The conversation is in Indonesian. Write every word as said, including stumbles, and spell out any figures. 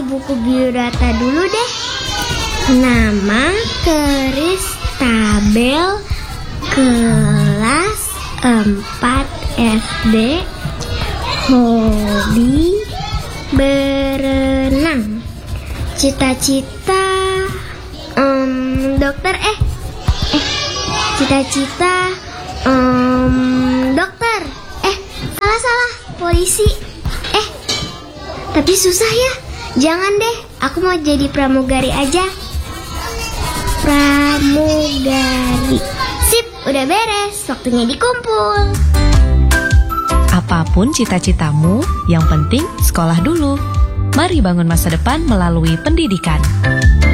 buku biodata dulu deh. Nama Kristabel, kelas empat S D, hobi berenang, cita-cita um, dokter eh eh cita-cita um, dokter eh salah-salah polisi eh tapi susah ya. Jangan deh, aku mau jadi pramugari aja. Pramugari. Sip, udah beres. Waktunya dikumpul. Apapun cita-citamu, yang penting sekolah dulu. Mari bangun masa depan melalui pendidikan.